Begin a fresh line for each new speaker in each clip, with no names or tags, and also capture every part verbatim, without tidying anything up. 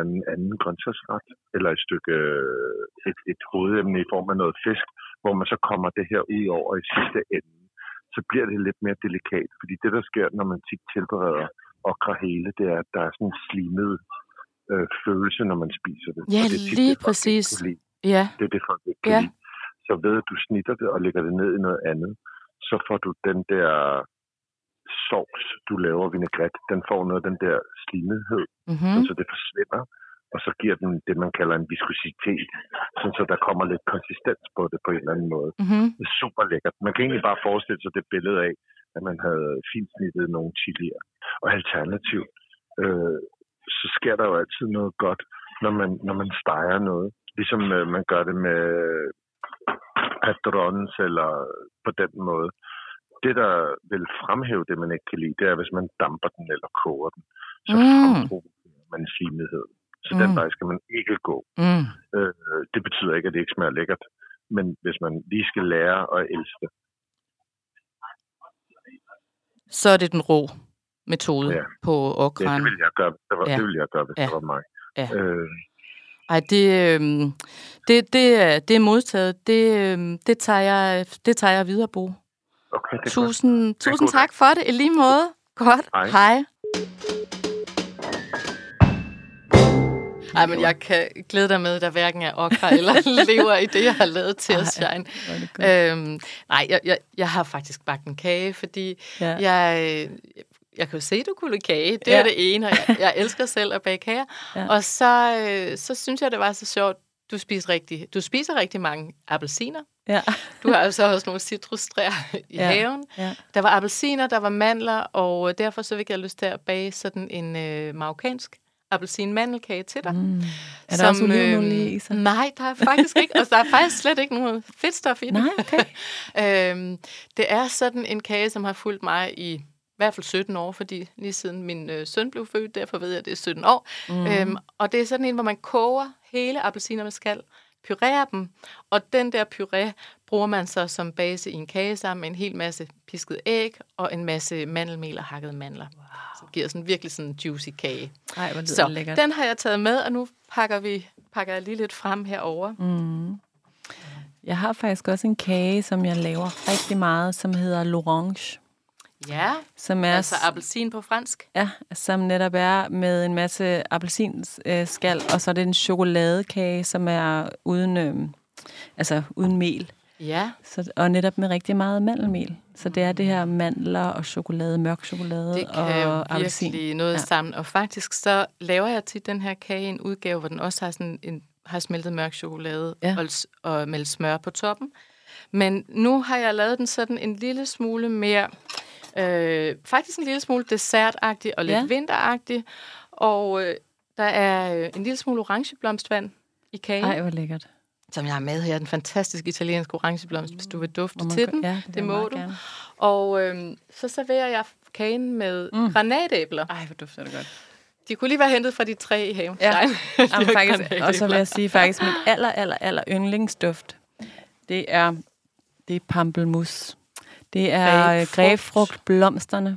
eller anden, anden grøntsagsret, eller et stykke et, et hovedemne i form af noget fisk, hvor man så kommer det her ud over i sidste ende, så bliver det lidt mere delikat. Fordi det, der sker, når man tit tilbereder okra hele, det er, at der er sådan en slimet øh, følelse, når man spiser det.
Ja,
det er tit,
lige
det,
præcis. Ja.
Det er det, folk ikke kan
ja.
lide. Så ved at du snitter det og lægger det ned i noget andet, så får du den der sovs, du laver vinaigrette, den får noget af den der slimighed,
mm-hmm.
så det forsvinder, og så giver den det, man kalder en viskositet, så der kommer lidt konsistens på det på en eller anden måde.
Mm-hmm.
Det er super lækkert. Man kan egentlig bare forestille sig det billede af, at man havde fint snittet nogle chilier. Og alternativt, øh, så sker der jo altid noget godt, når man, når man steger noget. Ligesom øh, man gør det med padrons eller på den måde. Det, der vil fremhæve det, man ikke kan lide, det er, hvis man damper den eller koger den. Så
mm.
fremprovokerer man slimighed. Så mm. den vej skal man ikke gå.
Mm.
Øh, det betyder ikke, at det ikke smager lækkert. Men hvis man lige skal lære at elske det.
Så er det den rå metode ja. på okran.
Ja, det vil jeg gøre, det var,
ja.
det vil jeg gøre hvis
ja.
det var mig.
Ja.
Øh.
Ej, det, øh, det, det, det er modtaget. Det, øh, det, tager jeg, det tager jeg videre, Bo.
Okay, det
tusind
det
tusind tak dag. for det. I lige måde. Godt.
Hej.
Hej. Ej, men jeg kan glæde dig med, at der hverken er okra eller lever i det, jeg har lavet til at shine. Øhm, nej, jeg, jeg, jeg har faktisk bagt en kage, fordi ja. jeg... Jeg kan jo se, at du kunne lide kage. Det ja. er det ene, og jeg, jeg elsker selv at bage kager. Ja. Og så, øh, så synes jeg, det var så sjovt. Du spiser rigtig, du spiser rigtig mange appelsiner.
Ja.
Du har altså også nogle citrustræer i ja. haven. Ja. Der var appelsiner, der var mandler, og derfor så fik jeg lyst til at bage sådan en øh, marokkansk appelsin-mandelkage til dig.
Mm. Er der som, også olivenolie i sig?
Nej, der er faktisk ikke. Og der er faktisk slet ikke noget fedtstof i det.
Nej, okay.
øhm, det er sådan en kage, som har fulgt mig i i hvert fald sytten år, fordi lige siden min øh, søn blev født, derfor ved jeg, at det er sytten år. Mm. Øhm, og det er sådan en, hvor man koger hele appelsiner med skal, purerer dem, og den der puré bruger man så som base i en kage sammen med en hel masse pisket æg og en masse mandelmel og hakkede mandler. Wow. Så det giver sådan virkelig sådan en juicy kage.
Ej, hvor
så
lækkert.
Den har jeg taget med, og nu pakker vi pakker jeg lige lidt frem herover.
Mm. Jeg har faktisk også en kage, som jeg laver rigtig meget, som hedder l'orange.
Ja,
som er,
altså appelsin på fransk.
Ja, som netop er med en masse appelsinskal, øh, og så er det en chokoladekage, som er uden, øh, altså uden mel.
Ja.
Så, og netop med rigtig meget mandelmel. Så det er det her mandler og chokolade, mørk chokolade
det
og appelsin.
Det kan virkelig noget ja. sammen. Og faktisk så laver jeg til den her kage en udgave, hvor den også har, sådan en, har smeltet mørk chokolade ja. og, og med smør på toppen. Men nu har jeg lavet den sådan en lille smule mere... Øh, faktisk en lille smule dessertagtig og lidt ja. vinteragtig. Og øh, der er øh, en lille smule orangeblomstvand i kagen.
Ej, hvor lækkert.
Som jeg har med her. Den fantastiske italienske orangeblomst, mm. hvis du vil dufte til den.
Ja, det,
det må du.
Gerne.
Og øh, så serverer jeg kagen med mm. granatæbler.
Ej, hvor dufter det godt.
De kunne lige være hentet fra de tre i haven.
Ja. Jamen, faktisk, og så vil jeg sige, faktisk mit aller, aller, aller yndlingsduft, det er, det er pampelmus. Det er grebfrugtblomsterne.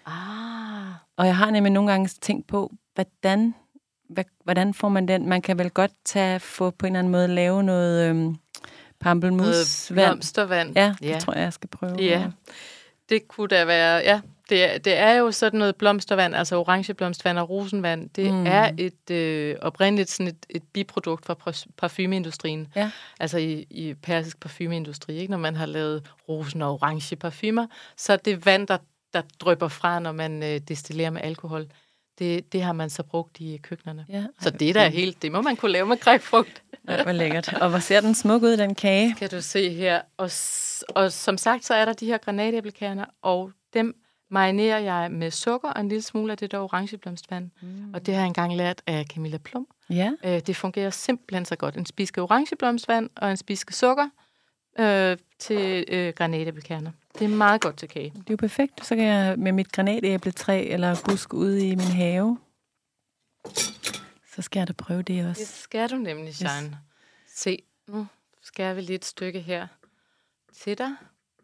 Ah.
Og jeg har nemlig nogle gange tænkt på, hvordan, hvordan får man den? Man kan vel godt tage, få på en eller anden måde lave noget øhm, pampelmusvand.
Blomstervand.
Ja, det ja. tror jeg, jeg skal prøve.
Ja, det kunne da være, ja. Det er, det er jo sådan noget blomstervand, altså orangeblomstervand og rosenvand. Det mm. er et øh, oprindeligt sådan et, et biprodukt fra parfumeindustrien.
Ja.
Altså i, i persisk parfumeindustri, ikke? Når man har lavet rosen og orange parfumer, så det vand, der, der drypper fra, når man øh, destillerer med alkohol, det, det har man så brugt i køkkenerne.
Ja.
Så det der er helt, det må man kunne lave med grebfrugt.
Ja, hvor lækkert. Og hvor ser den smuk ud, den kage?
Kan du se her. Og, og som sagt, så er der de her granatæblekerner, og dem marinerer jeg med sukker og en lille smule af det der orangeblomstvand. Mm. Og det har jeg engang lært af Camilla Plum.
Ja.
Øh, det fungerer simpelthen så godt. En spiske orangeblomstvand og en spiske sukker øh, til øh, granatæblekerner. Det er meget godt til kage.
Det er jo perfekt. Så kan jeg med mit granatæbletræ eller busk ude i min have, så skal jeg da prøve det også.
Det skal du nemlig, Shine. Yes. Se, nu skærer vi lige et stykke her til dig.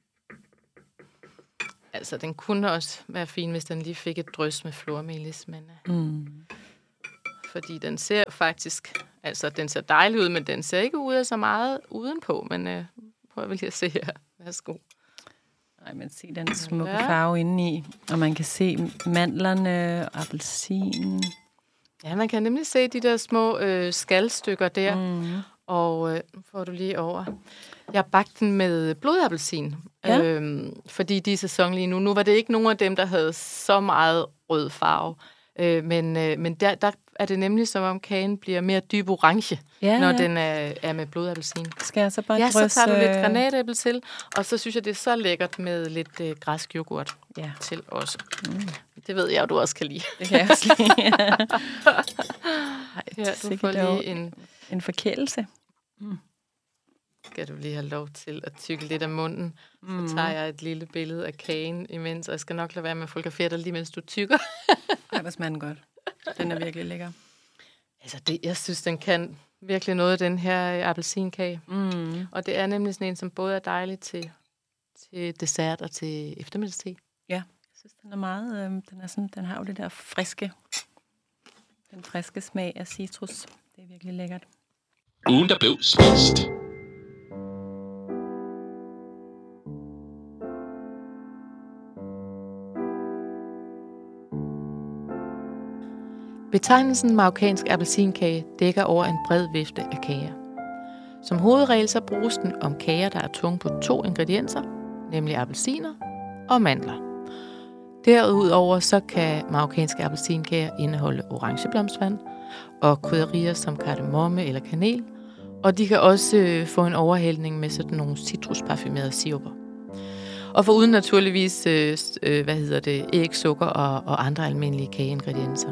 Altså, den kunne også være fin, hvis den lige fik et drys med flormelis, men...
Mm.
fordi den ser faktisk, altså den ser dejlig ud, men den ser ikke ud af så meget udenpå, men øh, prøv at lige at se her. Værsgo.
Nej, men se den smukke ja. farve indeni, og man kan se mandlerne og appelsinen.
Ja, man kan nemlig se de der små øh, skalstykker der, mm. og øh, nu får du lige over. Jeg har bagt den med blodappelsin, ja. øhm, fordi de er sæson lige nu. Nu var det ikke nogen af dem, der havde så meget rød farve, øh, men, øh, men der, der er det nemlig som om kagen bliver mere dyb orange, ja, når ja. den er, er med blodappelsin.
Skal jeg så bare
ja,
drøse...
så tager du lidt granatæble til, og så synes jeg, det er så lækkert med lidt øh, græsk yoghurt ja. til også. Mm. Det ved jeg, du også kan lide.
Det kan jeg også lide, ja. Ej,
ja, du får lige en...
En forkælelse.
Mm. Skal du lige have lov til at tykke lidt af munden. Mm. Så tager jeg et lille billede af kagen imens, og jeg skal nok lade være med at fotografere dig lige, mens du tykker.
Ej, hvor smager den godt. Den er virkelig lækker.
Altså, det, jeg synes, den kan virkelig noget af den her appelsinkage. Mm. Og det er nemlig sådan en, som både er dejlig til, til dessert og til eftermiddagste.
Ja, jeg synes, den er meget... Øh, den, er sådan, den har jo det der friske... Den friske smag af citrus. Det er virkelig lækkert.
Ugen, der blev spist.
Betegnelsen marokkansk appelsinkage dækker over en bred vifte af kager. Som hovedregel så bruges den om kager, der er tunge på to ingredienser, nemlig appelsiner og mandler. Derudover så kan marokkanske appelsinkager indeholde orangeblomstvand og krydderier som kardemomme eller kanel, og de kan også øh, få en overhældning med sådan nogle citrusparfumerede siruper. Og foruden naturligvis øh, øh, hvad hedder det, æg, sukker og, og andre almindelige kageingredienser.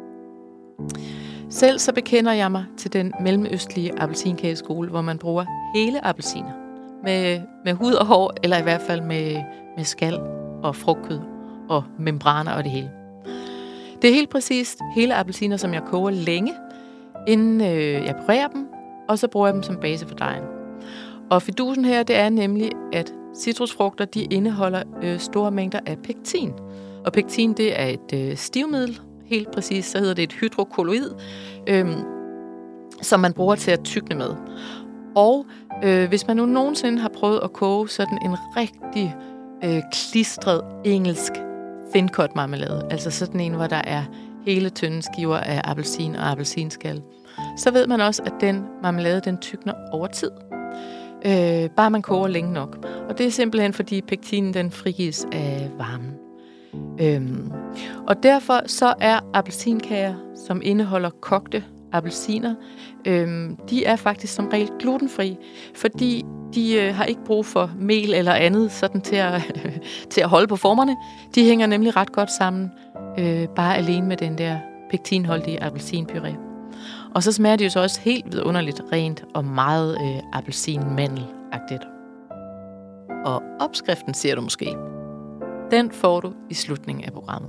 Selv så bekender jeg mig til den mellemøstlige appelsinkageskole, hvor man bruger hele appelsiner. Med, med hud og hår, eller i hvert fald med, med skal og frugtkød og membraner og det hele. Det er helt præcist hele appelsiner, som jeg koger længe, inden øh, jeg purerer dem, og så bruger jeg dem som base for dejen. Og fidusen her, det er nemlig, at citrusfrugter, de indeholder øh, store mængder af pektin. Og pektin, det er et øh, stivmiddel, helt præcist, så hedder det et hydrokolloid, øh, som man bruger til at tykne med. Og øh, hvis man nu nogensinde har prøvet at koge sådan en rigtig øh, klistret engelsk thin cut marmelade, altså sådan en, hvor der er hele tynde skiver af appelsin og appelsinskal, så ved man også, at den marmelade, den tykner over tid. Øh, bare man koger længe nok. Og det er simpelthen, fordi pektinen, den frigives af varmen. Øhm, og derfor så er appelsinkager, som indeholder kogte appelsiner, øhm, de er faktisk som regel glutenfri, fordi de øh, har ikke brug for mel eller andet sådan til at, øh, til at holde på formerne. De hænger nemlig ret godt sammen, øh, bare alene med den der pektinholdige appelsinpuré. Og så smager de jo så også helt vidunderligt rent og meget øh, appelsin-mandel-agtigt. Og opskriften ser du måske. Den får du i slutningen af programmet.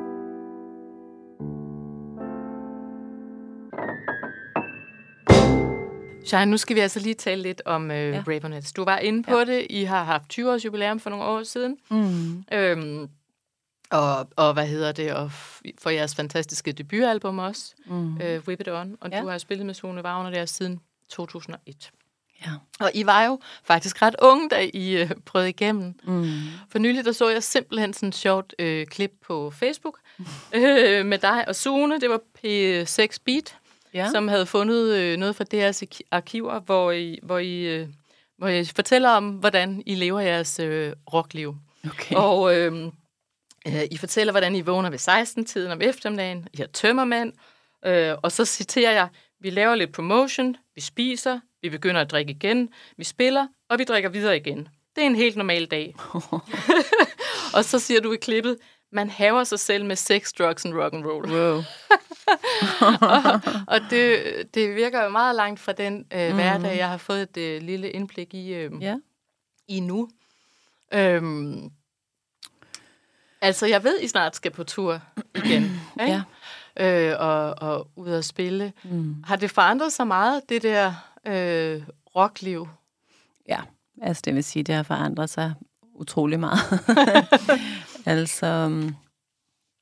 Shine, nu skal vi altså lige tale lidt om øh, ja. Raveonettes. Du var inde på ja. det. I har haft tyve års jubilæum for nogle år siden. Mm. Øhm, og, og hvad hedder det? Og for jeres fantastiske debutalbum også. Mm. Øh, Whip It On. Og ja. du har spillet med Sune Wagner der siden to tusind og et. Ja. Og I var jo faktisk ret unge, da I øh, prøvede igennem. Mm. For nylig der så jeg simpelthen sådan et sjovt øh, klip på Facebook mm. øh, med dig og Sune. Det var P seks Beat, ja. som havde fundet øh, noget fra deres arkiver, hvor I, hvor, I, øh, hvor I fortæller om, hvordan I lever jeres øh, rockliv. Okay. Og øh, øh, I fortæller, hvordan I vågner ved seksten-tiden om eftermiddagen. I har tømmermænd. Øh, og så citerer jeg, vi laver lidt promotion, vi spiser, vi begynder at drikke igen, vi spiller, og vi drikker videre igen. Det er en helt normal dag. Og så siger du i klippet, man haver sig selv med sex, drugs and rock and roll. Wow. og og det, det virker jo meget langt fra den øh, mm. hverdag, jeg har fået et øh, lille indblik i, øh, yeah. i nu. Øhm, altså, jeg ved, I snart skal på tur igen. Ikke? Ja. Øh, og, og ud at spille. Mm. Har det forandret sig meget, det der øh, rockliv?
Ja, altså det vil sige, det har forandret sig utrolig meget. altså,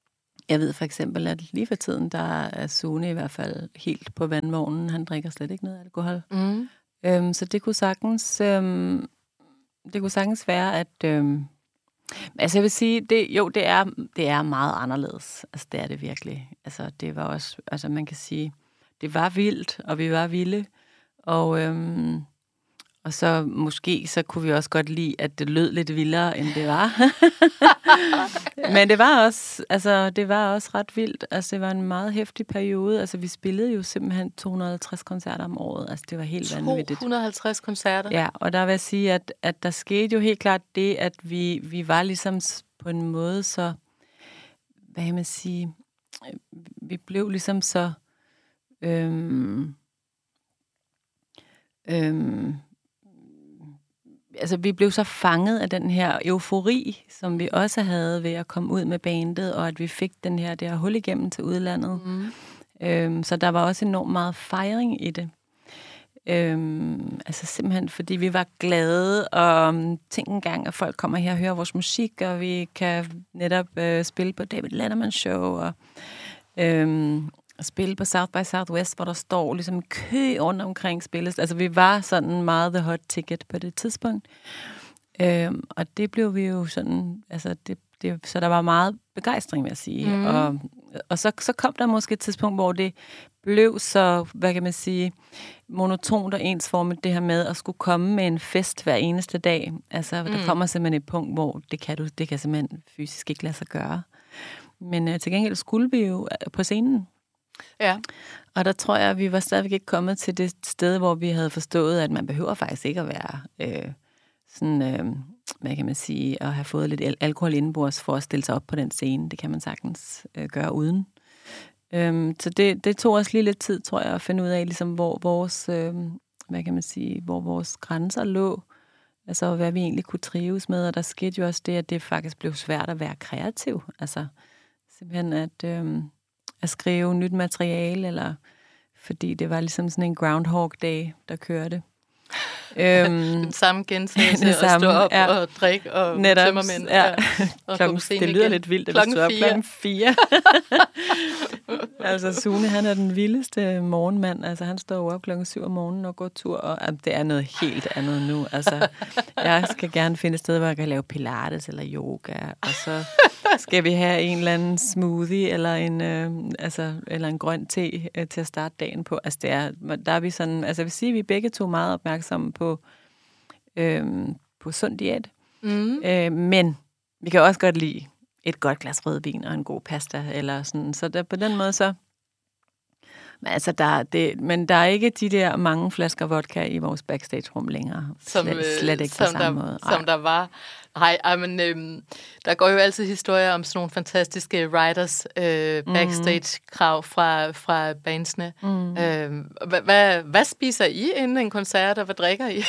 Jeg ved for eksempel, at lige for tiden, der er Sune i hvert fald helt på vandvognen. Han drikker slet ikke noget alkohol.
Mm.
Øhm, så det kunne sagtens, øhm, det kunne sagtens være, at... Øhm, altså jeg vil sige, det, jo, det er, det er meget anderledes. Altså det er det virkelig. Altså det var også, altså man kan sige, det var vildt, og vi var vilde. Og... Øhm, Og så måske, så kunne vi også godt lide, at det lød lidt vildere, end det var. Men det var også, altså, det var også ret vildt. Altså, det var en meget heftig periode. Altså, vi spillede jo simpelthen to hundrede og halvtreds koncerter om året. Altså, det var helt vanvittigt.
to hundrede og halvtreds koncerter?
Ja, og der vil jeg sige, at, at der skete jo helt klart det, at vi, vi var ligesom på en måde så, hvad kan man sige, vi blev ligesom så, øhm, øhm, altså, vi blev så fanget af den her eufori, som vi også havde ved at komme ud med bandet, og at vi fik den her, det her hul igennem til udlandet. Mm. Øhm, så der var også enormt meget fejring i det. Øhm, altså simpelthen, fordi vi var glade, og tænk en gang, at folk kommer her og hører vores musik, og vi kan netop øh, spille på David Letterman Show, og øhm, spille på South by Southwest, hvor der står ligesom kø rundt omkring spillet. Altså, vi var sådan meget the hot ticket på det tidspunkt. Øhm, og det blev vi jo sådan, altså, det, det, så der var meget begejstring, vil jeg sige. Mm. Og, og så, så kom der måske et tidspunkt, hvor det blev så, hvad kan man sige, monotont og ensformet, det her med at skulle komme med en fest hver eneste dag. Altså, mm. der kommer simpelthen et punkt, hvor det kan du, det kan simpelthen fysisk ikke lade sig gøre. Men øh, til gengæld skulle vi jo på scenen.
Ja.
Og der tror jeg, at vi var stadigvæk ikke kommet til det sted, hvor vi havde forstået, at man behøver faktisk ikke at være øh, sådan, øh, hvad kan man sige, at have fået lidt al- alkohol indenbords for at stille sig op på den scene. Det kan man sagtens øh, gøre uden. Øhm, så det, det tog os lige lidt tid, tror jeg, at finde ud af, ligesom, hvor vores, øh, hvad kan man sige, hvor vores grænser lå. Altså, hvad vi egentlig kunne trives med. Og der skete jo også det, at det faktisk blev svært at være kreativ. Altså, simpelthen at... Øh, at skrive nyt materiale, eller fordi det var ligesom sådan en Groundhog Day, der kørte. øhm,
den samme gentagelse, at stå op ja. og drikke, og
netop,
tømmermænd,
ja.
og, og
klokken, det lyder igen. Lidt vildt, at vi stod op klokken fire. Altså, Sune, han er den vildeste morgenmand. Altså, han står op klokken syv om morgenen og går tur, og altså, det er noget helt andet nu. Altså, jeg skal gerne finde et sted, hvor jeg kan lave pilates eller yoga, og så skal vi have en eller anden smoothie, eller en, øh, altså, eller en grøn te øh, til at starte dagen på. Altså, det er, der er vi sådan, altså, jeg vil sige, at vi begge to meget opmærksomme på, øh, på sund diæt. Mm. Øh, men vi kan også godt lide et godt glas rødvin og en god pasta, eller sådan. Så der, på den måde så... Men, altså, der, det, men der er ikke de der mange flasker vodka i vores backstage-rum længere.
Som,
slet, slet ikke
som
på samme
der,
måde.
Som der var. Nej, I men, øhm, der går jo altid historier om sådan nogle fantastiske writers øh, backstage-krav fra, fra bandsene. Mm. Øh, hvad, hvad, hvad spiser I inden en koncert, og hvad drikker I?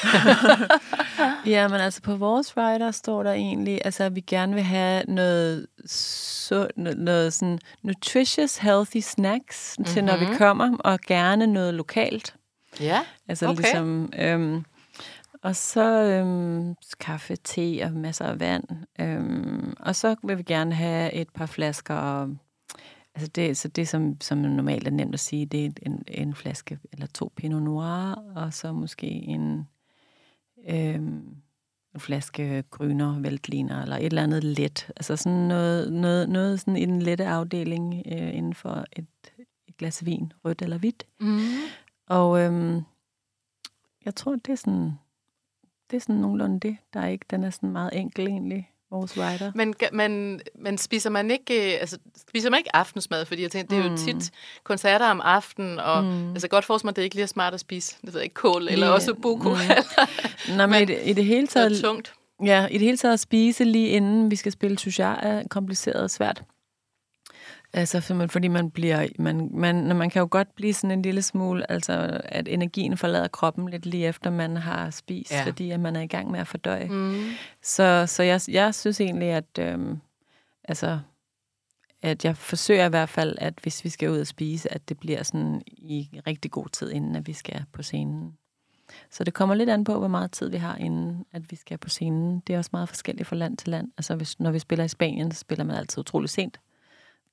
Ja, men altså på vores writer står der egentlig, altså at vi gerne vil have noget, så, noget, noget sådan nutritious, healthy snacks mm-hmm. til når vi kommer, og gerne noget lokalt.
Ja,
altså
okay.
Ligesom, øhm, og så øhm, kaffe, te og masser af vand. Øhm, og så vil vi gerne have et par flasker. Altså det, så det som, som normalt er nemt at sige, det er en, en flaske eller to Pinot Noir, og så måske en, øhm, en flaske Grüner, Veltliner, eller et eller andet let. Altså sådan noget, noget, noget sådan i den lette afdeling øh, inden for et, et glas vin, rødt eller hvidt. Mm. Og øhm, jeg tror, det er sådan... Det er sådan nogenlunde det. Der er ikke, den er sådan meget enkel egentlig, vores writer.
Men, men, men spiser man ikke, altså, spiser man ikke aftensmad? Fordi jeg tænker, det er jo tit koncerter om aftenen, og mm. altså godt forstår mig, at det ikke lige er smart at spise, det ved jeg ikke, kål, eller yeah. også buko. Mm.
Nå, men, men i det, i det hele taget...
Det er tungt.
Ja, i det hele taget at spise lige inden vi skal spille, synes jeg, er kompliceret og svært. Altså, fordi man bliver, man, man, man kan jo godt blive sådan en lille smule, altså at energien forlader kroppen lidt lige efter man har spist, ja. Fordi at man er i gang med at fordøje. Mm. Så, så jeg, jeg synes egentlig, at, øhm, altså, at jeg forsøger i hvert fald, at hvis vi skal ud og spise, at det bliver sådan i rigtig god tid, inden at vi skal på scenen. Så det kommer lidt an på, hvor meget tid vi har, inden at vi skal på scenen. Det er også meget forskelligt fra land til land. Altså, hvis, når vi spiller i Spanien, så spiller man altid utrolig sent.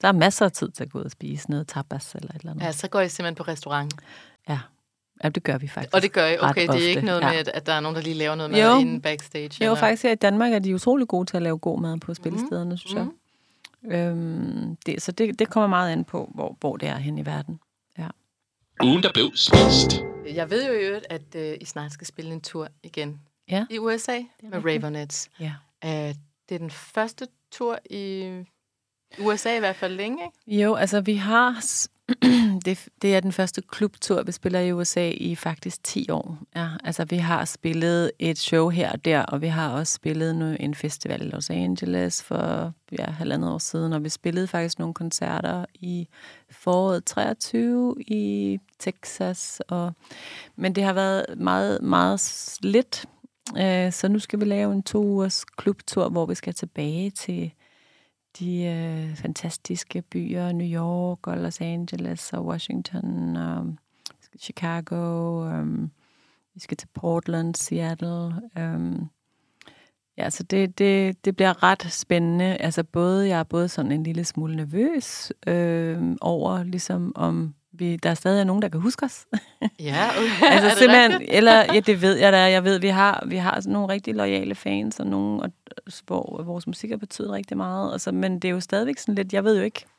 Der er masser af tid til at gå ud og spise noget tapas eller et eller andet.
Ja, så går I simpelthen på restaurant.
Ja. Ja, det gør vi faktisk.
Og det gør I? Okay, det er
ofte.
ikke noget
ja.
med, at der er nogen, der lige laver noget
jo.
mad inden backstage?
Jo,
eller?
faktisk her i Danmark er de utrolig gode til at lave god mad på spillestederne, mm. synes jeg.
Mm.
Øhm, det, så det, det kommer meget an på, hvor, hvor det er hen i verden. Ja.
Ugen, der blev spist.
Jeg ved jo i øvrigt, at uh, I snart skal spille en tur igen
Ja.
i U S A med Raveonettes.
Ja.
Uh, det er den første tur i U S A i hvert fald længe, ikke?
Jo, altså vi har... det, det er den første klubtur, vi spiller i U S A i faktisk ti år. Ja, altså vi har spillet et show her og der, og vi har også spillet nu en festival i Los Angeles for ja, halvandet år siden, og vi spillede faktisk nogle koncerter i foråret treogtyve i Texas. Og, men det har været meget, meget lidt, øh, så nu skal vi lave en to ugers klubtur, hvor vi skal tilbage til de øh, fantastiske byer, New York og Los Angeles og Washington og Chicago. Um, vi skal til Portland, Seattle. Um, ja, så det, det, det bliver ret spændende. Altså både, jeg er både sådan en lille smule nervøs øh, over, ligesom om vi, der er stadig nogen, der kan huske os.
Ja, okay.
altså
er det
simpelthen,
rigtigt?
eller ja, det ved jeg da. Jeg ved, vi har, vi har sådan nogle rigtig loyale fans, og nogle, og, hvor vores musik har betydet rigtig meget. Altså, men det er jo stadigvæk sådan lidt, jeg ved jo ikke.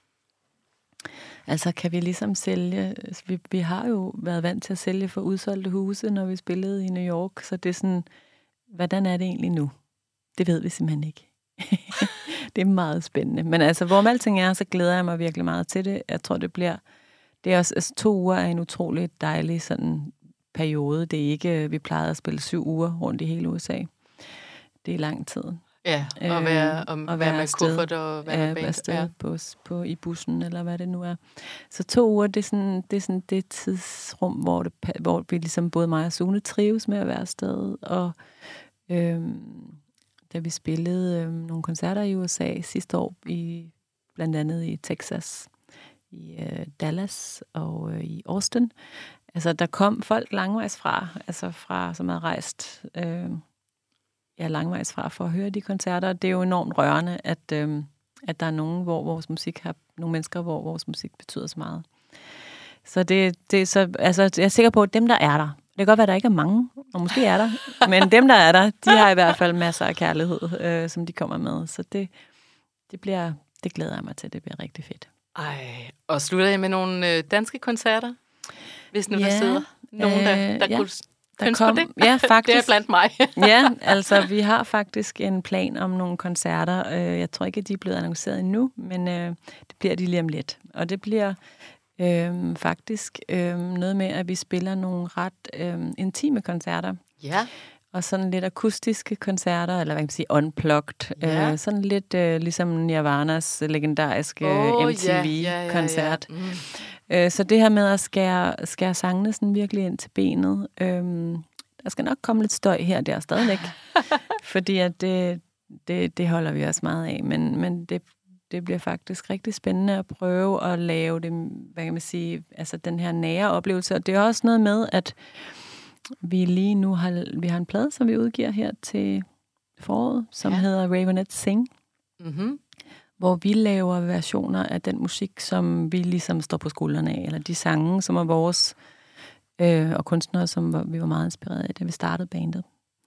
Altså, kan vi ligesom sælge... Vi, vi har jo været vant til at sælge for udsolgte huse, når vi spillede i New York, så det er sådan, hvordan er det egentlig nu? Det ved vi simpelthen ikke. Det er meget spændende. Men altså, hvorom alting er, så glæder jeg mig virkelig meget til det. Jeg tror, det bliver... Det er også, altså, to uger er en utrolig dejlig sådan periode. Det er ikke, vi plejede at spille syv uger rundt i hele U S A. Det er lang tid.
Ja, og være, om,
og
være med
afsted.
kuffert og være med band.
Afsted
Ja.
på, på, i bussen, eller hvad det nu er. Så to uger, det er sådan det, er sådan det tidsrum, hvor, det, hvor vi ligesom både mig og Sune trives med at være afsted. Og øhm, da vi spillede øhm, nogle koncerter i U S A sidste år, i, blandt andet i Texas, i øh, Dallas og øh, i Austin. Altså, der kom folk langvejs fra, altså fra, som havde rejst øh, ja, langvejs fra for at høre de koncerter. Det er jo enormt rørende, at, øh, at der er nogen, hvor vores musik har, nogle mennesker, hvor vores musik betyder så meget. Så det, det så, altså, jeg er sikker på, at dem, der er der, det kan godt være, at der ikke er mange, og måske er der, men dem, der er der, de har i hvert fald masser af kærlighed, øh, som de kommer med. Så det, det, bliver, det glæder jeg mig til, det bliver rigtig fedt.
Ej, og slutter I med nogle øh, danske koncerter? Hvis nu
Ja,
der sidder nogen, der, der
øh, ja.
kunne
Der
ønske
kom,
på det.
ja, faktisk.
Det er blandt mig.
Ja, altså vi har faktisk en plan om nogle koncerter. Jeg tror ikke, at de er blevet annonceret endnu, men øh, det bliver de lige om lidt. Og det bliver øh, faktisk øh, noget med, at vi spiller nogle ret øh, intime koncerter.
Ja.
Og sådan lidt akustiske koncerter, eller hvad kan man sige, unplugged.
Ja.
Øh, sådan lidt øh, ligesom Nirvanas legendariske
Oh,
M T V-koncert.
Ja, ja, ja, ja. Mm.
Øh, så det her med at skære, skære sangene sådan virkelig ind til benet, øh, der skal nok komme lidt støj her og der stadigvæk, fordi at det, det, det holder vi også meget af, men, men det, det bliver faktisk rigtig spændende at prøve at lave det, hvad kan man sige, altså den her nære oplevelse, og det er også noget med, at vi lige nu har, vi har en plade, som vi udgiver her til foråret, som ja. hedder Raveonettes Sing,
Mm-hmm.
hvor vi laver versioner af den musik, som vi ligesom står på skuldrene af, eller de sange, som er vores, øh, og kunstnere, som var, vi var meget inspireret af, da vi startede bandet.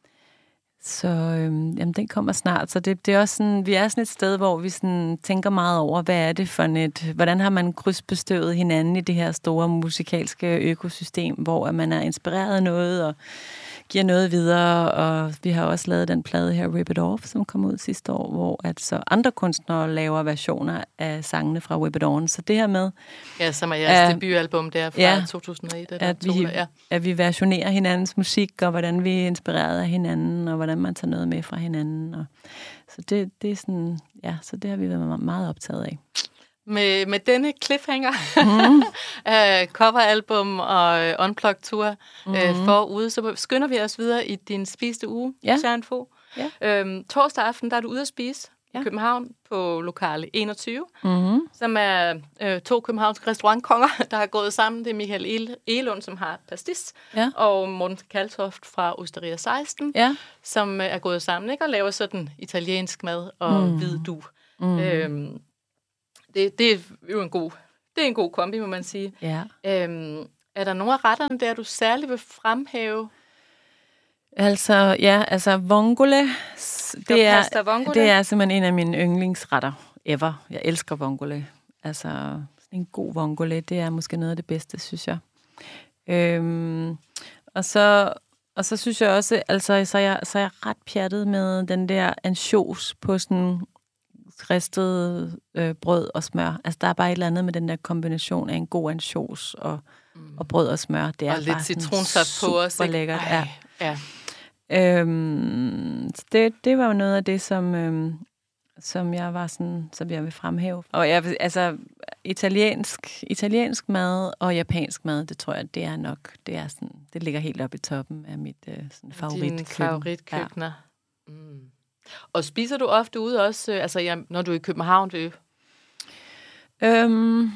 Så øh, jamen, den kommer snart, så det, det er også sådan, vi er sådan et sted, hvor vi sådan tænker meget over, hvad er det for et, hvordan har man krydsbestøvet hinanden i det her store musikalske økosystem, hvor man er inspireret af noget, og giver noget videre, og vi har også lavet den plade her, Rip It Off, som kom ud sidste år, hvor at så andre kunstnere laver versioner af sangene fra Rip It On. Så det her med...
Ja, som er jeres
uh,
debutalbum der fra
ja,
to tusind og et. Eller
at, vi,
to, ja.
at vi versionerer hinandens musik, og hvordan vi er inspireret af hinanden, og hvordan man tager noget med fra hinanden. Og, så det, det er sådan... Ja, så det har vi været meget optaget af.
Med, med denne cliffhanger, mm. uh, coveralbum og uh, unplugged tour uh, mm. forude, så skynder vi os videre i din spiste uge,
ja.
Sharon Fog.
Ja.
Øhm, torsdag aften, der er du ude at spise ja. i København på lokale enogtyve, mm. som er øh, to københavnske restaurantkonger, der har gået sammen. Det er Michael Egelund, som har pastis, ja. og Morten Kaltoft fra Osteria seksten, ja. som øh, er gået sammen, ikke, og laver sådan italiensk mad og mm. hvid du. Mm. Øhm, Det, det er jo en god, det er en god kombi, må man sige.
Ja.
Øhm, er der nogle af retterne der, du særligt vil fremhæve?
Altså, ja, altså vongole, det er,
pasta vongole?
det er simpelthen en af mine yndlingsretter ever. Jeg elsker vongole. Altså, sådan en god vongole, det er måske noget af det bedste, synes jeg. Øhm, og så og så synes jeg også, altså, så er jeg, så er jeg ret pjattet med den der ansjos på sådan ristet øh, brød og smør. Altså, der er bare et eller andet med den der kombination af en god ansjos og, mm. og brød og smør. Det er
og
bare
lidt citronsat på os,
super lækkert.
Ej, ja.
Øhm, det, det var jo noget af det, som, øhm, som jeg var sådan, som jeg vil fremhæve. Og jeg, altså, italiensk, italiensk mad og japansk mad, det tror jeg, det er nok, det er sådan, det ligger helt oppe i toppen af mit øh, sådan favoritkøkken.
Dine favoritkøkkener. Ja. Mm. Og spiser du ofte ude også, øh, altså ja, når du er i København? Det
øhm,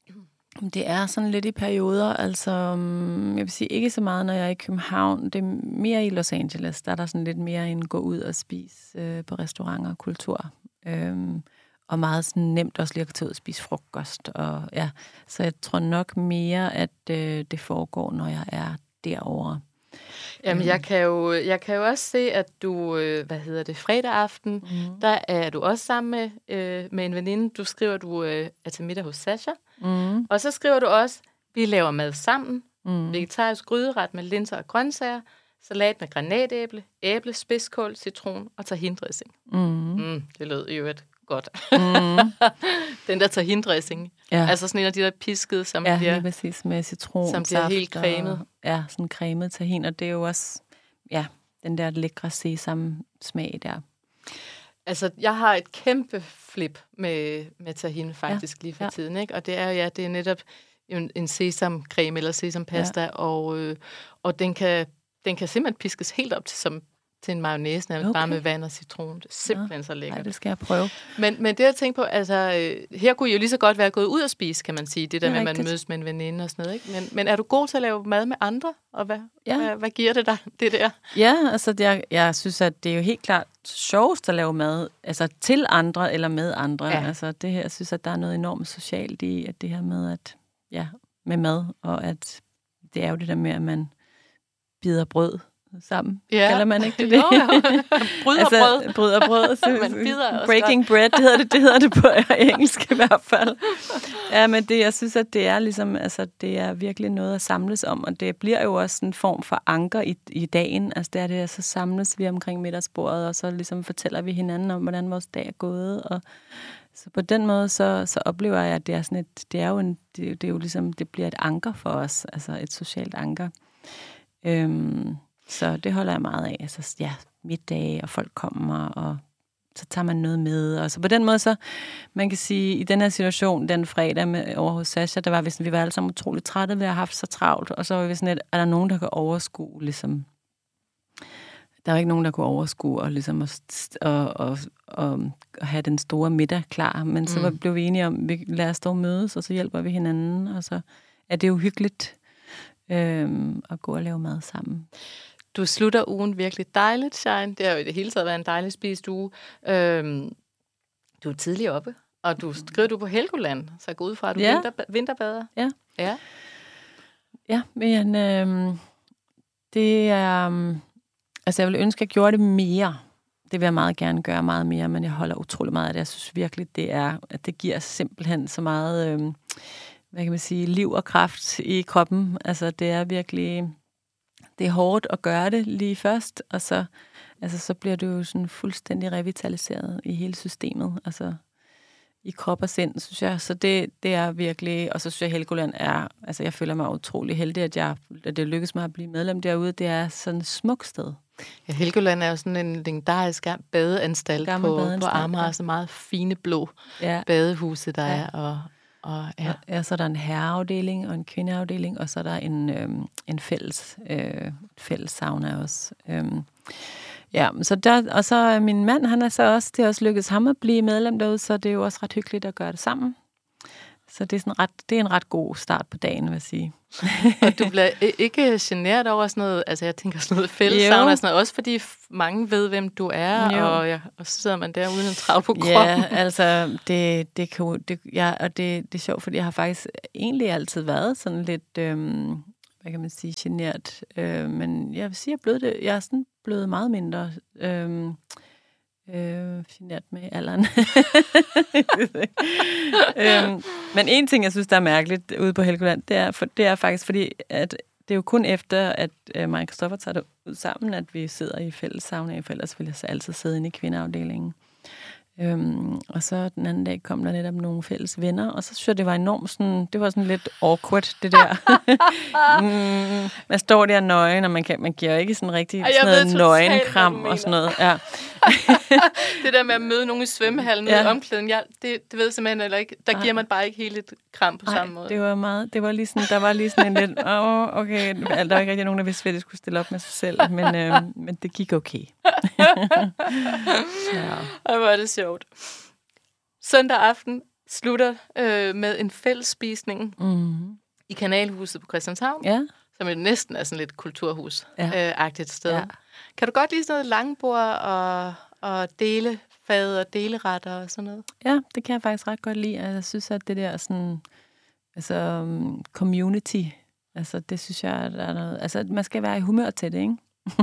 det er sådan lidt i perioder, altså jeg vil sige ikke så meget, når jeg er i København. Det er mere i Los Angeles, der er der sådan lidt mere en gå ud og spise øh, på restauranter og kultur. Øhm, og meget sådan nemt også lige at tage ud og spise frokost. Og, ja. Så jeg tror nok mere, at øh, det foregår, når jeg er derovre.
Jamen, jeg kan jo, jeg kan jo også se, at du, øh, hvad hedder det, fredag aften, mm. der er du også sammen med, øh, med en veninde. Du skriver, du øh, er til middag hos Sasha. Mm. Og så skriver du også, vi laver mad sammen. Mm. Vegetarisk gryderet med linser og grøntsager. Salat med granatæble, æble, spidskål, citron og tahindressing. Mm. Mm, det lød jo et godt. Mm. Den der tahindressing. Ja. Altså sådan en af de der piskede, som
ja,
bliver...
Ja, lige præcis med citron.
Som bliver helt cremet.
Og, ja, sådan cremet tahin, og det er jo også, ja, den der lækre sesam-smag der.
Altså, jeg har et kæmpe flip med, med tahin faktisk ja. lige for
ja.
tiden, ikke? Og det er ja, det er netop en, en sesamcreme eller sesampasta, ja. og, øh, og den kan, den kan simpelthen piskes helt op til som til en mayonnaise, okay. bare med vand og citron. Det er simpelthen ja. så lækkert.
Nej, det skal jeg prøve.
Men, men det, jeg tænker på, altså, øh, her kunne I jo lige så godt være gået ud og spise, kan man sige. Det der det med, at man mødes med en veninde og sådan noget, ikke? Men, men er du god til at lave mad med andre? Og hvad, ja. hvad, hvad giver det dig, det der?
Ja, altså, det er, jeg synes, at det er jo helt klart sjovest at lave mad, altså til andre eller med andre. Ja. Altså, det her, jeg synes, at der er noget enormt socialt i, at det her med, at, ja, med mad, og at det er jo det der med, at man bider brød sammen, ja. kalder man ikke det?
Jo, jo. Brød og brød.
Altså, brød og brød. Så,
man bider også
breaking bread, det hedder det, det hedder det på engelsk i hvert fald. Ja, men det, jeg synes, at det er ligesom, altså, det er virkelig noget at samles om, og det bliver jo også en form for anker i, i dagen. Altså, det er det, så samles vi omkring middagsbordet, og så ligesom fortæller vi hinanden om, hvordan vores dag er gået, og så på den måde, så, så oplever jeg, at det er sådan et, det er jo en, det, det er jo ligesom, det bliver et anker for os, altså et socialt anker. Øhm, Så det holder jeg meget af. Altså, ja, middage, og folk kommer, og så tager man noget med. Og så på den måde, så man kan sige, i den her situation, den fredag med, over hos Sasha, der var vi sådan, vi var alle sammen utroligt trætte, vi har haft så travlt, og så var vi sådan, at er der nogen, der kan overskue, ligesom, der var ikke nogen, der kunne overskue, og ligesom, at, og, og, og, og have den store middag klar, men mm. så var, blev vi enige om, vi lader os dog mødes, og så hjælper vi hinanden, og så er det jo hyggeligt øhm, at gå og lave mad sammen.
Du slutter ugen virkelig dejligt, Shine. Det har jo i det hele taget været en dejlig spist uge. Øhm, du er tidligere oppe, og du skriver du på Helgoland, så gå ud fra, at du ja. vinter, vinterbader.
Ja.
Ja,
ja men øhm, det er... Um, altså, jeg ville ønske, at jeg gjorde det mere. Det vil jeg meget gerne gøre meget mere, men jeg holder utrolig meget af det. Jeg synes virkelig, det er, at det giver simpelthen så meget, øhm, hvad kan man sige, liv og kraft i kroppen. Altså, det er virkelig... Det er hårdt at gøre det lige først, og så, altså, så bliver du jo sådan fuldstændig revitaliseret i hele systemet, altså i krop og sind, synes jeg. Så det, det er virkelig, og så synes jeg, at Helgoland er, altså jeg føler mig utrolig heldig, at, jeg, at det lykkes mig at blive medlem derude. Det er sådan et smukt sted.
Ja, Helgoland er jo sådan en legendarisk badeanstalt på, på Amager, ja. Så meget fine blå ja. badehuse, der ja. er, og Og, ja.
ja, så er der en herreafdeling og en kvindeafdeling, og så er der en, øhm, en fælles, øh, fælles sauna også. Øhm, ja, så der, og så er min mand, han er så også, det er også lykkedes ham at blive medlem derude, så det er jo også ret hyggeligt at gøre det sammen. Så det er, sådan ret, det er en ret god start på dagen, vil jeg sige.
Og du bliver ikke generet over sådan noget, altså jeg tænker sådan noget fællessavn og sådan noget, også fordi mange ved, hvem du er, og, ja, og så sidder man der uden en trav på kroppen.
Ja, altså, det, det kan det, ja, og det, det er sjovt, fordi jeg har faktisk egentlig altid været sådan lidt, øhm, hvad kan man sige, genert, øh, men jeg vil sige, jeg er blevet, det, jeg er sådan blevet meget mindre øhm, Øh, genert med alderen. øhm, men en ting, jeg synes, der er mærkeligt ude på Helgoland, det er, for, det er faktisk fordi, at det er jo kun efter, at øh, mig og Christoffer tager det ud sammen, at vi sidder i fælles sauna, for ellers vil jeg så altid sidde inde i kvindeafdelingen. Øhm, og så den anden dag kom der netop nogle fælles venner, og så synes jeg, det var enormt sådan, det var sådan lidt awkward, det der. mm, man står der nøgen, og man, kan, man giver ikke sådan rigtig Ej, sådan noget nøgenkram og sådan noget. Ja.
Det der med at møde nogen i svømmehallen ja. ude i omklæden, ja, det, det ved jeg simpelthen eller ikke. Der Ej. giver man bare ikke helt et kram på Ej, samme måde.
det var meget, det var lige sådan, der var lige sådan en lidt, åh, oh, okay, der var ikke rigtig nogen, der vidste, at de skulle stille op med sig selv, men, øh, men det gik okay.
ja. Og hvor er det sjovt. Søndag aften slutter øh, med en fællesspisning mm-hmm. i Kanalhuset på Christianshavn,
ja.
som jo næsten er sådan lidt kulturhus-agtigt ja. sted. Ja. Kan du godt lide sådan noget langbord og, og delefad og deleretter og sådan noget?
Ja, det kan jeg faktisk ret godt lide. Jeg synes, at det der sådan, altså community, altså det synes jeg, der er noget, altså man skal være i humør til det, ikke?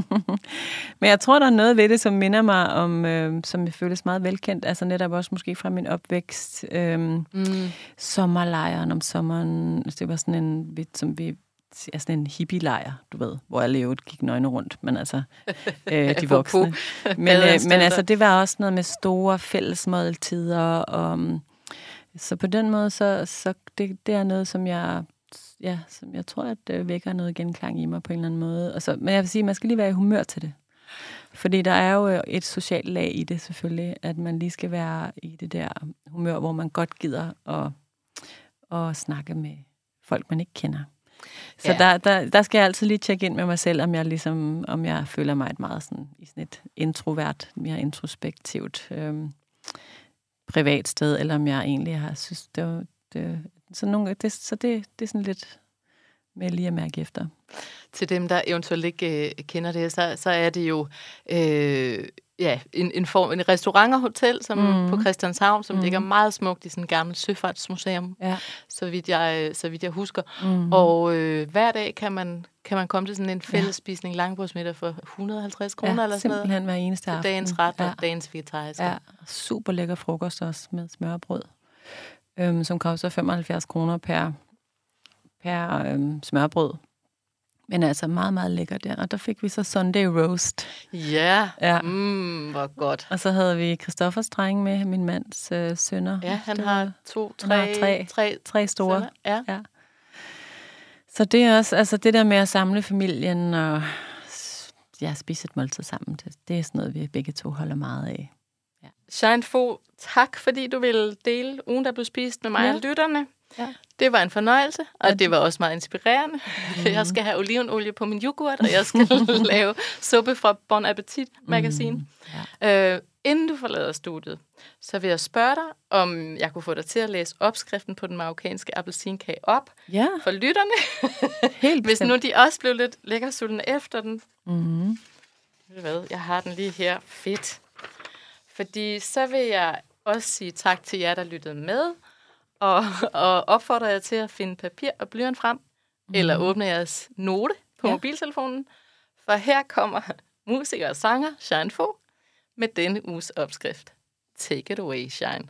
Men jeg tror, der er noget ved det, som minder mig om, øh, som jeg føles meget velkendt, altså netop også måske fra min opvækst, øh, mm. sommerlejren om sommeren, det var sådan en, som vi, altså en hippie-lejr, du ved, hvor alle jo gik nøgne rundt, men altså øh, de voksne. Men, øh, men altså, det var også noget med store fællesmåltider, og så på den måde, så, så det, det er noget, som jeg ja, som jeg tror, at det vækker noget genklang i mig på en eller anden måde. Og så, men jeg vil sige, at man skal lige være i humør til det. Fordi der er jo et socialt lag i det selvfølgelig, at man lige skal være i det der humør, hvor man godt gider at, at snakke med folk, man ikke kender. Så ja. der, der, der skal jeg altid lige tjekke ind med mig selv, om jeg, ligesom, om jeg føler mig et meget sådan, i sådan et introvert, mere introspektivt øhm, privat sted, eller om jeg egentlig har synes, det var... Det, Så, nogle, det, så det, det er sådan lidt med lige at mærke efter.
Til dem, der eventuelt ikke øh, kender det, så, så er det jo øh, ja, en, en, form, en restaurant og hotel som mm. på Christianshavn, som mm. ligger meget smukt i sådan et gammelt søfartsmuseum, ja. så, vidt jeg, så vidt jeg husker. Mm. Og øh, hver dag kan man, kan man komme til sådan en fællesspisning, ja. langbordsmiddag for et hundrede og halvtreds kroner
ja,
eller sådan noget.
Simpelthen hver eneste aften.
Dagens ret og
ja.
dagens vegetariske.
Ja, super lækker frokost også med smørbrød. Øhm, som koster femoghalvfjerds kroner per, per øhm, smørbrød. Men altså meget, meget lækkert der. Og der fik vi så Sunday roast.
Ja, ja. Mm, hvor godt.
Og så havde vi Christoffers dreng med, min mands øh, sønner.
Ja, han har to, tre,
har tre,
tre,
tre store.
Ja.
ja. Så det er også, altså det der med at samle familien og ja, spise et måltid sammen, det, det er sådan noget, vi begge to holder meget af.
Ja. Shine Fo, tak fordi du ville dele ugen, der blev spist med mig ja. og lytterne. Ja. Det var en fornøjelse, og ja. det var også meget inspirerende. Mm. Jeg skal have olivenolie på min yoghurt, og jeg skal lave suppe fra Bon Appetit Magazine. Mm. Ja. Øh, inden du forlader studiet, så vil jeg spørge dig, om jeg kunne få dig til at læse opskriften på den marokkanske appelsinkage op
ja.
for lytterne.
Helt
Hvis nu de også blev lidt lækkersultne efter den.
Mm.
Ved du hvad, jeg har den lige her. Fedt. Fordi så vil jeg også sige tak til jer, der lyttede med, og, og opfordrer jer til at finde papir og blyant frem, mm. eller åbne jeres note på ja. mobiltelefonen, for her kommer musiker og sanger Shine Fo med denne uges opskrift. Take it away, Shine.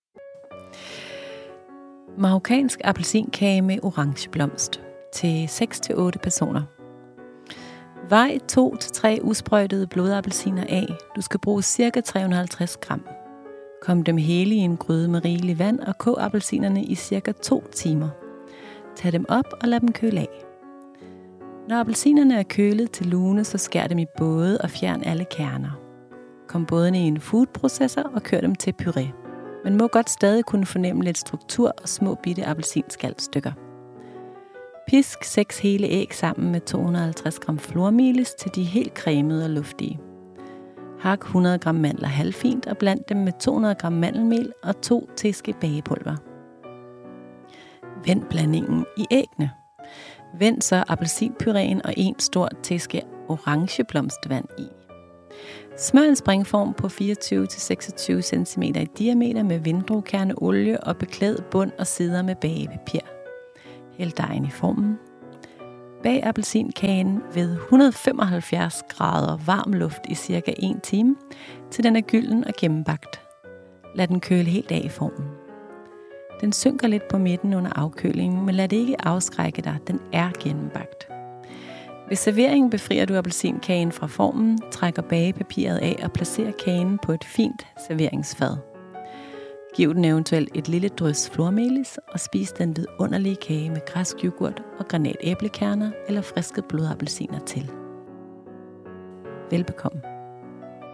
Marokkansk appelsinkage med orange blomst til seks til otte personer. Vej to til tre usprøjtede blodappelsiner af. Du skal bruge ca. tre hundrede og halvtreds gram. Kom dem hele i en gryde med rigelig vand og kog appelsinerne i cirka to timer. Tag dem op og lad dem køle af. Når appelsinerne er kølet til lune, så skær dem i både og fjern alle kerner. Kom bådene i en foodprocessor og kør dem til puré. Man må godt stadig kunne fornemme lidt struktur og små bitte appelsinskalstykker. Pisk seks hele æg sammen med to hundrede og halvtreds gram flormelis til de er helt cremede og luftige. Hak hundrede gram mandler halvfint og bland dem med to hundrede gram mandelmel og to teske bagepulver. Vend blandingen i æggene. Vend så appelsinpuréen og en stor teske orangeblomstvand i. Smør en springform på fireogtyve til seksogtyve centimeter i diameter med vindruekerneolie og beklæd bund og sider med bagepapir. Hæld dejen i formen. Bag appelsinkagen ved et hundrede og femoghalvfjerds grader varm luft i cirka en time, til den er gylden og gennembagt. Lad den køle helt af i formen. Den synker lidt på midten under afkølingen, men lad det ikke afskrække dig, den er gennembagt. Ved serveringen befrier du appelsinkagen fra formen, trækker bagepapiret af og placerer kagen på et fint serveringsfad. Giv den eventuelt et lille drys flormelis og spis den vidunderlige kage med græsk yoghurt og granatæblekerner eller friske blodappelsiner til. Velbekomme.